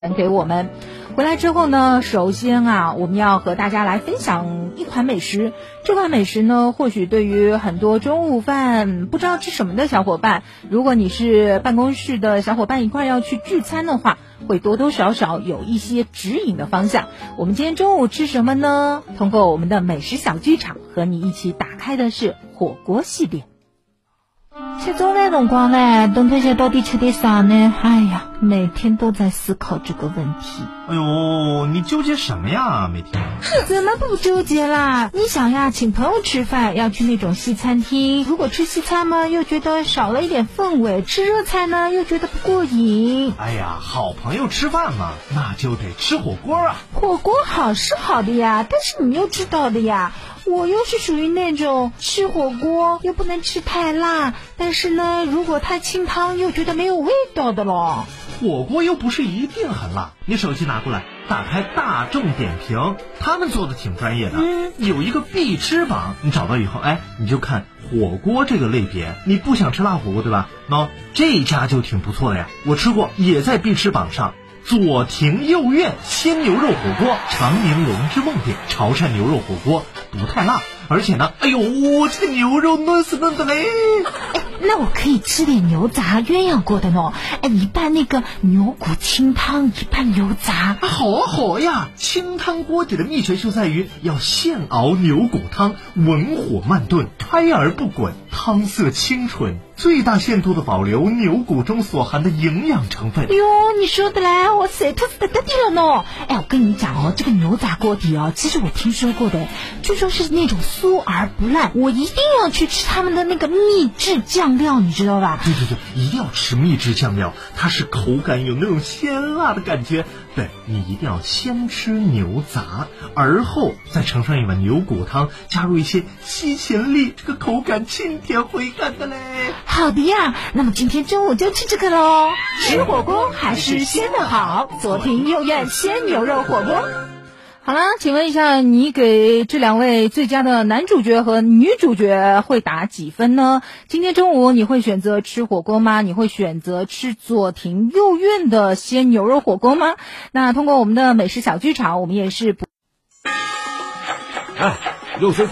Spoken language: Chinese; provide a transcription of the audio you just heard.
给我们。回来之后呢，首先我们要和大家来分享一款美食。这款美食呢，或许对于很多中午饭不知道吃什么的小伙伴，如果你是办公室的小伙伴一块要去聚餐的话，会多多少少有一些指引的方向。我们今天中午吃什么呢？通过我们的美食小剧场和你一起打开的是火锅系列。吃中饭辰光呢，顿推些到底吃点啥呢？哎呀，每天都在思考这个问题。 哎呦，你纠结什么呀？每天怎么不纠结啦？你想呀，请朋友吃饭要去那种西餐厅，如果吃西餐嘛，又觉得少了一点氛围；吃热菜呢，又觉得不过瘾。 哎呀，好朋友吃饭嘛，那就得吃火锅啊。 火锅好是好的呀，但是你又知道的呀，我又是属于那种吃火锅又不能吃太辣，但是呢，如果太清汤又觉得没有味道的咯。 火锅又不是一定很辣，你手机拿过来，打开大众点评，他们做的挺专业的，有一个必吃榜，你找到以后，你就看火锅这个类别，你不想吃辣火锅对吧？这家就挺不错的呀，我吃过，也在必吃榜上。左庭右院鲜牛肉火锅，长宁龙之梦店潮汕牛肉火锅，不太辣，而且呢，哎呦，这个牛肉嫩死嫩的嘞。 那我可以吃点牛杂鸳鸯锅的呢，一半那个牛骨清汤，一半牛杂。 好呀，清汤锅底的秘诀就在于要现熬牛骨汤，文火慢炖，开而不滚，汤色清纯，最大限度的保留牛骨中所含的营养成分。 哟，你说的嘞，我舌头是得地了呢。我跟你讲哦，这个牛杂锅底其实我听说过的，据说是那种酥而不烂，我一定要去吃他们的那个秘制酱料，你知道吧？ 对，一定要吃秘制酱料，它是口感有那种鲜辣的感觉。对，你一定要先吃牛杂，而后再盛上一碗牛骨汤，加入一些西芹粒，这个口感沁甜回甘的嘞。 好的呀，那么今天中午就吃这个喽。吃火锅还是鲜的好，左庭右院鲜牛肉火锅。好了，请问一下，你给这两位最佳的男主角和女主角会打几分呢？今天中午你会选择吃火锅吗？你会选择吃左庭右院的鲜牛肉火锅吗？那通过我们的美食小剧场，我们也是有谁